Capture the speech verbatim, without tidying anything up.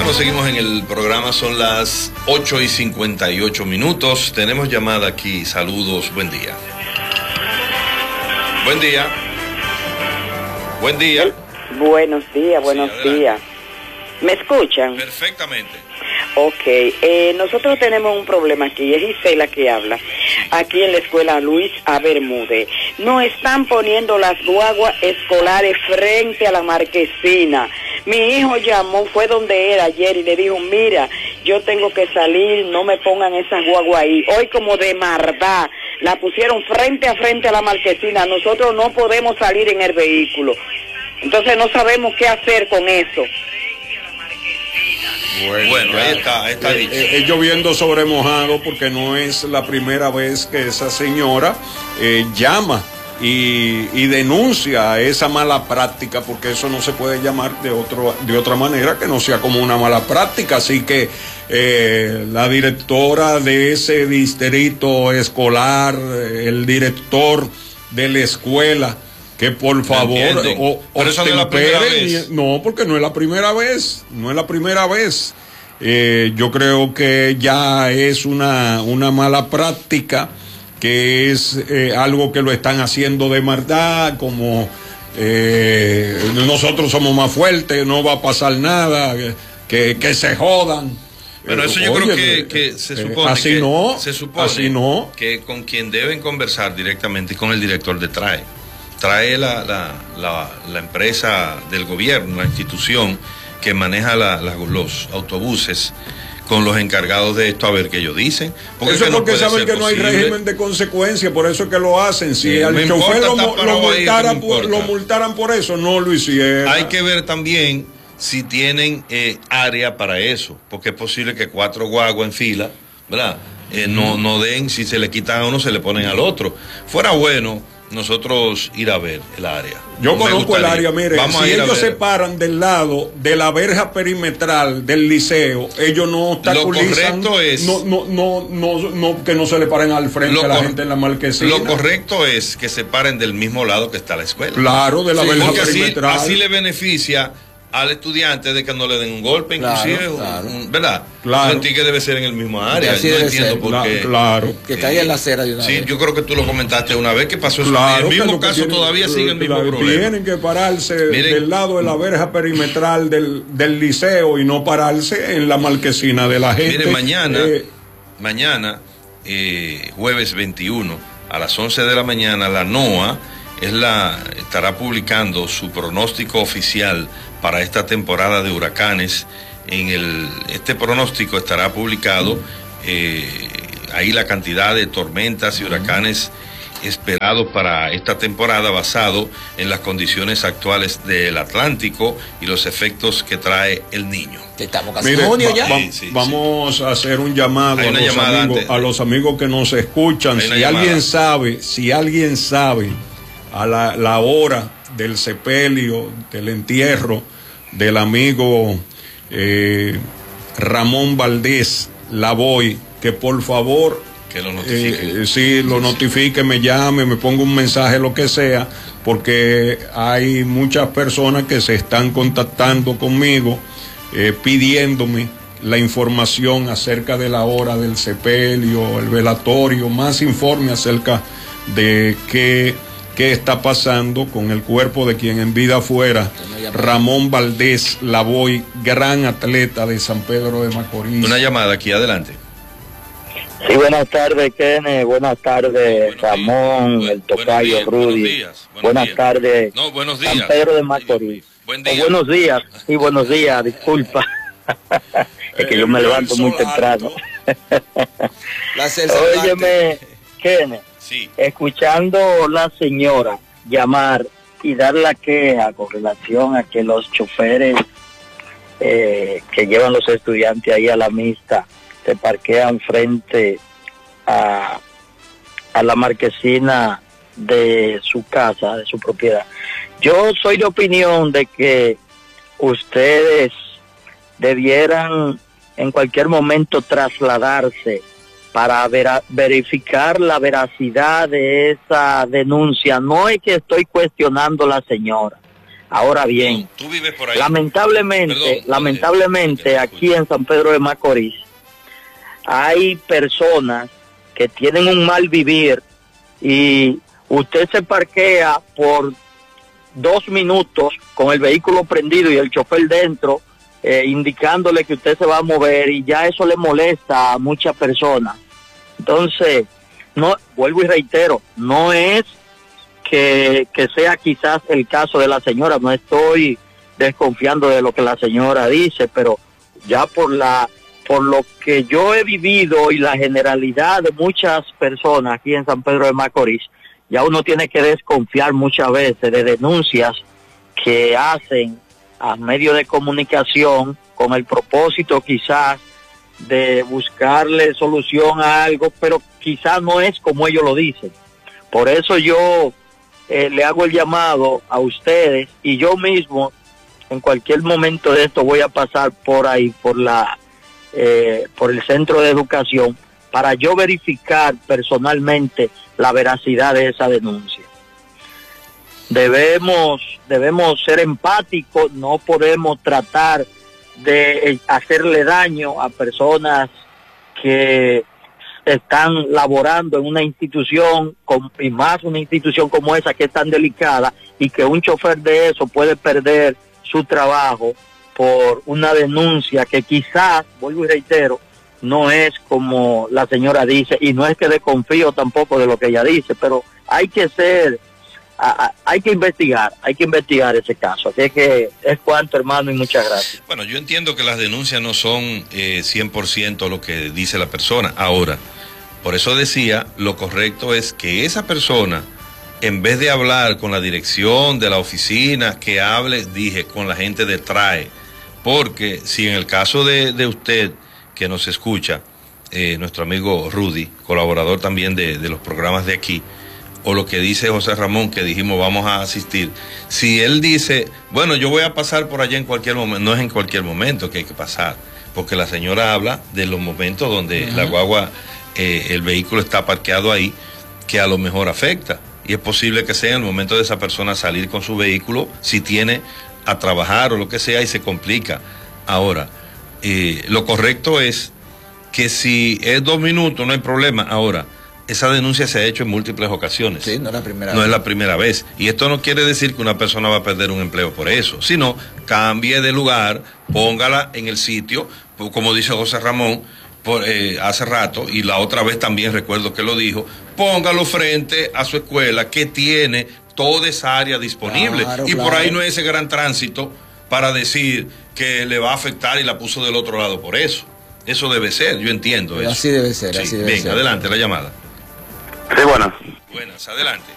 Seguimos, seguimos en el programa, son las ocho y cincuenta y ocho minutos. Tenemos llamada aquí, saludos, buen día. Buen día. Buen día. Buenos días, buenos sí, días. ¿Me escuchan? Perfectamente. Ok, eh, nosotros tenemos un problema aquí, es Gisela que habla, aquí en la escuela Luis A. Bermúdez. Nos están poniendo las guaguas escolares frente a la marquesina. Mi hijo llamó, fue donde era ayer y le dijo, mira, yo tengo que salir, no me pongan esas guaguas ahí. Hoy como de maldad, la pusieron frente a frente a la marquesina, nosotros no podemos salir en el vehículo. Entonces no sabemos qué hacer con eso. Bueno, bueno ahí está, ahí está dicho. Eh, eh, lloviendo sobre mojado, porque no es la primera vez que esa señora eh, llama y, y denuncia esa mala práctica, porque eso no se puede llamar de otro de otra manera que no sea como una mala práctica. Así que eh, la directora de ese distrito escolar, el director de la escuela, que por favor o, pero eso no es la primera vez. No, porque no es la primera vez, no es la primera vez. Eh, yo creo que ya es una, una mala práctica, que es eh, algo que lo están haciendo de maldad, como eh, nosotros somos más fuertes, no va a pasar nada, que, que se jodan. Bueno, eso yo Oye, creo que, que se supone, así que, no, se supone así no. que con quien deben conversar directamente es con el director de TRAE. Trae la, la, la, la empresa del gobierno, la institución que maneja la, la, los autobuses, con los encargados de esto, a ver qué ellos dicen. Porque eso es porque no saben que no hay régimen de consecuencia, por eso es que lo hacen. Si sí, al chofer lo, lo, multara ahí, por, lo multaran por eso, no lo hicieran. Hay que ver también si tienen eh, área para eso, porque es posible que cuatro guaguas en fila, ¿verdad? Eh, mm. no, no den, si se le quitan a uno, se le ponen al otro. Fuera bueno nosotros ir a ver el área. Yo Me conozco gustaría. el área, mire, Vamos si ellos se paran del lado de la verja perimetral del liceo, ellos no obstaculizan. Lo correcto es no, no, no, no, no, que no se le paren al frente a la gente en la marquesina. Lo correcto es que se paren del mismo lado que está la escuela. Claro, de la sí, verja perimetral. Así, así le beneficia al estudiante de que no le den un golpe, inclusive, claro, claro. Un, ¿verdad? Claro. Sentí que debe ser en el mismo área. No entiendo ser. por qué. Claro. Que eh, caiga en la acera de una Sí, vez. yo creo que tú lo comentaste una vez que pasó eso. Claro, el mismo caso tienen, todavía sigue el mismo la, problema. Tienen que pararse Miren, del lado de la verja perimetral del, del liceo y no pararse en la marquesina de la gente. Miren, mañana, eh, mañana, eh, jueves veintiuno, a las once de la mañana, la NOAA es la, estará publicando su pronóstico oficial para esta temporada de huracanes. En el, este pronóstico estará publicado eh, ahí la cantidad de tormentas y huracanes esperados para esta temporada, basado en las condiciones actuales del Atlántico y los efectos que trae el Niño. Estamos casi Mire, junio ya. Va, sí, sí, vamos sí. a hacer un llamado a los, amigos, a los amigos que nos escuchan. Si llamada. alguien sabe, si alguien sabe a la, la hora del sepelio, del entierro del amigo eh, Ramón Valdés Lavoy, que por favor que lo notifique. Eh, sí, lo notifique, me llame, me ponga un mensaje, lo que sea, porque hay muchas personas que se están contactando conmigo eh, pidiéndome la información acerca de la hora del sepelio, el velatorio, más informe acerca de qué qué está pasando con el cuerpo de quien en vida fuera Ramón Valdés Lavoy, gran atleta de San Pedro de Macorís. Una llamada aquí, adelante. Sí, buenas tardes, Kenneth. Buenas tardes, buenos días. Ramón, Buen, el tocayo días, Rudy. Buenos días, buenos buenas días. tardes, no, buenos días. San Pedro de Macorís. Buen día. Oh, buenos días, sí, buenos días, disculpa. Es que yo me levanto muy temprano. Óyeme, Kenneth. Sí. Escuchando la señora llamar y dar la queja con relación a que los choferes eh, que llevan los estudiantes ahí a la mixta se parquean frente a, a la marquesina de su casa, de su propiedad. Yo soy de opinión de que ustedes debieran en cualquier momento trasladarse para ver, verificar la veracidad de esa denuncia. No es que estoy cuestionando a la señora, Ahora bien, ¿Tú vives por ahí? lamentablemente, Perdón, lamentablemente aquí en San Pedro de Macorís hay personas que tienen un mal vivir y usted se parquea por dos minutos con el vehículo prendido y el chofer dentro, eh, indicándole que usted se va a mover, y ya eso le molesta a muchas personas. Entonces, no, vuelvo y reitero, no es que, que sea quizás el caso de la señora, no estoy desconfiando de lo que la señora dice, pero ya por la por lo que yo he vivido y la generalidad de muchas personas aquí en San Pedro de Macorís, ya uno tiene que desconfiar muchas veces de denuncias que hacen a medios de comunicación con el propósito quizás de buscarle solución a algo, pero quizás no es como ellos lo dicen. Por eso yo eh, le hago el llamado a ustedes, y yo mismo en cualquier momento de esto voy a pasar por ahí, por la eh, por el centro de educación, para yo verificar personalmente la veracidad de esa denuncia. Debemos, debemos ser empáticos, no podemos tratar de hacerle daño a personas que están laborando en una institución, con, y más una institución como esa que es tan delicada, y que un chofer de eso puede perder su trabajo por una denuncia que quizás, vuelvo y reitero, no es como la señora dice, y no es que desconfío tampoco de lo que ella dice, pero hay que ser, a, a, hay que investigar, hay que investigar ese caso. Así que es cuanto, hermano, y muchas gracias. Bueno, yo entiendo que las denuncias no son eh, cien por ciento lo que dice la persona. Ahora, por eso decía, lo correcto es que esa persona, en vez de hablar con la dirección de la oficina, que hable, dije, con la gente de TRAE. Porque si en el caso de, de usted, que nos escucha, eh, nuestro amigo Rudy, colaborador también de, de los programas de aquí, o lo que dice José Ramón, que dijimos vamos a asistir, si él dice, bueno, yo voy a pasar por allá en cualquier momento, no es en cualquier momento que hay que pasar, porque la señora habla de los momentos donde uh-huh. la guagua, eh, el vehículo está parqueado ahí, que a lo mejor afecta, y es posible que sea en el momento de esa persona salir con su vehículo, si tiene a trabajar o lo que sea, y se complica. Ahora, eh, lo correcto es que si es dos minutos no hay problema. Ahora, esa denuncia se ha hecho en múltiples ocasiones. Sí, no es la primera no vez. es la primera vez. Y esto no quiere decir que una persona va a perder un empleo por eso, sino cambie de lugar, póngala en el sitio, como dice José Ramón, por, eh, hace rato, y la otra vez también recuerdo que lo dijo, póngalo frente a su escuela que tiene toda esa área disponible, claro, y claro. por ahí no es ese gran tránsito para decir que le va a afectar y la puso del otro lado por eso. Eso debe ser, yo entiendo eso. Así debe ser, sí, así debe venga, ser. adelante la llamada. Sí, buenas. Buenas, adelante.